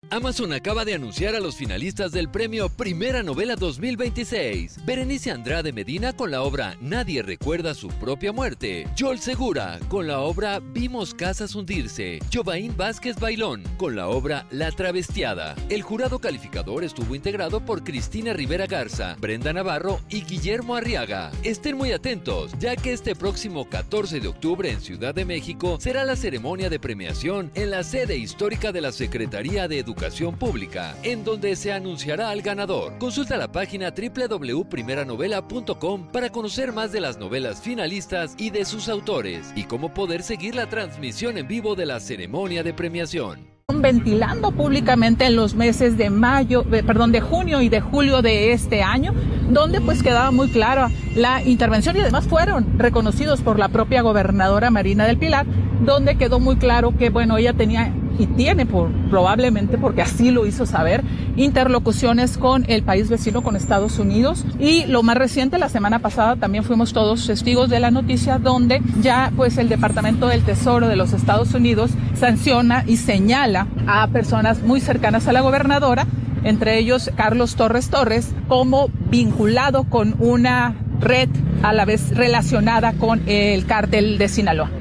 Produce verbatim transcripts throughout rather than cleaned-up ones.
Amazon acaba de anunciar a los finalistas del premio Primera Novela dos mil veintiséis. Berenice Andrade Medina con la obra Nadie recuerda su propia muerte. Joel Segura con la obra Vimos casas hundirse. Jovaín Vázquez Bailón con la obra La travestiada. El jurado calificador estuvo integrado por Cristina Rivera Garza, Brenda Navarro y Guillermo Arriaga. Estén muy atentos, ya que este próximo catorce de octubre en Ciudad de México será la ceremonia de premiación en la sede histórica de la Secretaría de Educación Educación Pública, en donde se anunciará al ganador. Consulta la página doble u doble u doble u punto primera novela punto com para conocer más de las novelas finalistas y de sus autores, y cómo poder seguir la transmisión en vivo de la ceremonia de premiación. Ventilando públicamente en los meses de mayo, de, perdón, de junio y de julio de este año, donde pues quedaba muy clara la intervención y además fueron reconocidos por la propia gobernadora Marina del Pilar, donde quedó muy claro que, bueno, ella tenía y tiene por, probablemente, porque así lo hizo saber, interlocuciones con el país vecino, con Estados Unidos. Y lo más reciente, la semana pasada, también fuimos todos testigos de la noticia, donde ya pues el Departamento del Tesoro de los Estados Unidos sanciona y señala a personas muy cercanas a la gobernadora, entre ellos Carlos Torres Torres, como vinculado con una red a la vez relacionada con el cártel de Sinaloa.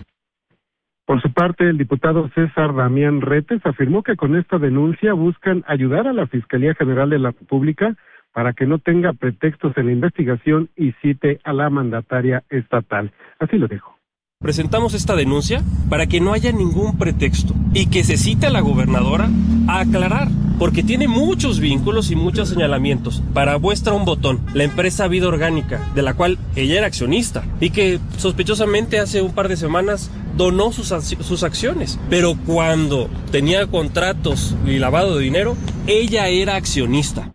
Por su parte, el diputado César Damián Retes afirmó que con esta denuncia buscan ayudar a la Fiscalía General de la República para que no tenga pretextos en la investigación y cite a la mandataria estatal. Así lo dijo. Presentamos esta denuncia para que no haya ningún pretexto y que se cite a la gobernadora a aclarar, porque tiene muchos vínculos y muchos señalamientos. Para muestra un botón, la empresa Vida Orgánica, de la cual ella era accionista y que sospechosamente hace un par de semanas donó sus, sus acciones, pero cuando tenía contratos y lavado de dinero, ella era accionista.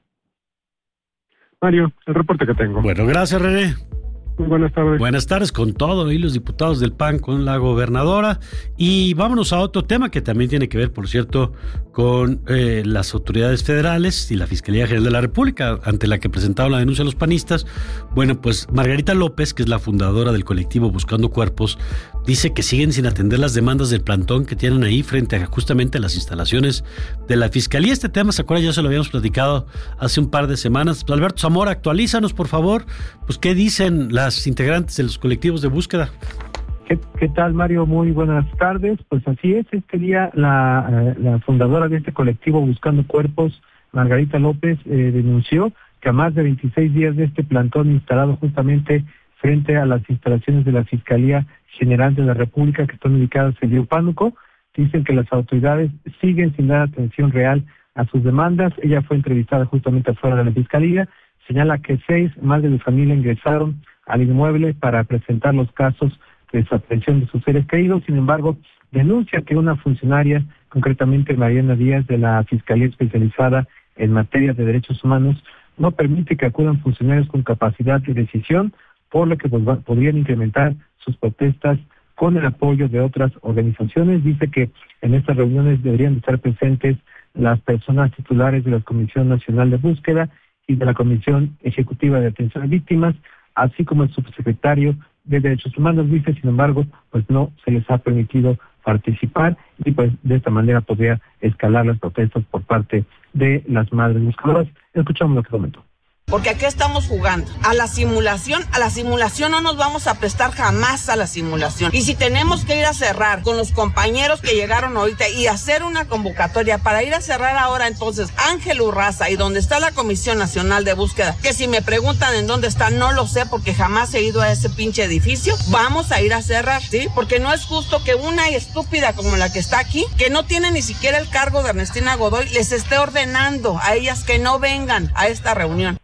Mario, el reporte que tengo. Bueno, gracias, René. Muy buenas tardes. Buenas tardes con todo y los diputados del P A N con la gobernadora. Y vámonos a otro tema que también tiene que ver, por cierto, con eh, las autoridades federales y la Fiscalía General de la República, ante la que presentaron la denuncia a los panistas. Bueno, pues Margarita López, que es la fundadora del colectivo Buscando Cuerpos, dice que siguen sin atender las demandas del plantón que tienen ahí frente a justamente las instalaciones de la Fiscalía. Este tema, ¿se acuerdan? Ya se lo habíamos platicado hace un par de semanas. Alberto Zamora, actualízanos, por favor. Pues, ¿qué dicen las integrantes de los colectivos de búsqueda? ¿Qué, qué tal, Mario? Muy buenas tardes. Pues así es, este día la, la fundadora de este colectivo Buscando Cuerpos, Margarita López, eh, denunció que a más de veintiséis días de este plantón instalado justamente frente a las instalaciones de la Fiscalía General de la República, que están ubicadas en Río Pánuco, dicen que las autoridades siguen sin dar atención real a sus demandas. Ella fue entrevistada justamente afuera de la Fiscalía, señala que seis madres de familia ingresaron al inmueble para presentar los casos de desaparición de sus seres queridos. Sin embargo, denuncia que una funcionaria, concretamente Mariana Díaz, de la Fiscalía Especializada en Materia de Derechos Humanos, no permite que acudan funcionarios con capacidad de decisión, por lo que pues, podrían incrementar sus protestas con el apoyo de otras organizaciones. Dice que en estas reuniones deberían estar presentes las personas titulares de la Comisión Nacional de Búsqueda y de la Comisión Ejecutiva de Atención a Víctimas, así como el subsecretario de Derechos Humanos. Dice, sin embargo, pues no se les ha permitido participar y pues de esta manera podría escalar las protestas por parte de las madres buscadoras. Escuchamos lo que comentó. Porque aquí estamos jugando a la simulación, a la simulación no nos vamos a prestar jamás a la simulación. Y si tenemos que ir a cerrar con los compañeros que llegaron ahorita y hacer una convocatoria para ir a cerrar ahora entonces Ángel Urraza y donde está la Comisión Nacional de Búsqueda, que si me preguntan en dónde está, no lo sé porque jamás he ido a ese pinche edificio, vamos a ir a cerrar, ¿sí? Porque no es justo que una estúpida como la que está aquí, que no tiene ni siquiera el cargo de Ernestina Godoy, les esté ordenando a ellas que no vengan a esta reunión.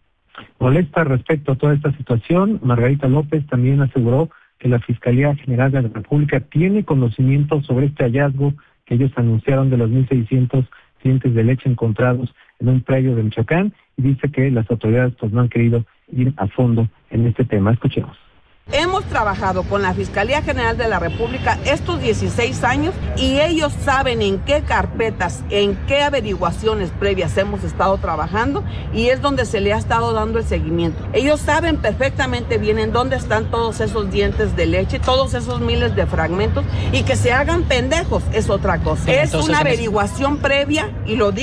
Molesta respecto a toda esta situación, Margarita López también aseguró que la Fiscalía General de la República tiene conocimiento sobre este hallazgo que ellos anunciaron de los mil seiscientos dientes de leche encontrados en un predio de Michoacán, y dice que las autoridades pues no han querido ir a fondo en este tema. Escuchemos. Hemos trabajado con la Fiscalía General de la República estos dieciséis años y ellos saben en qué carpetas, en qué averiguaciones previas hemos estado trabajando y es donde se le ha estado dando el seguimiento. Ellos saben perfectamente bien en dónde están todos esos dientes de leche, todos esos miles de fragmentos, y que se hagan pendejos es otra cosa. Es una averiguación previa y lo digo.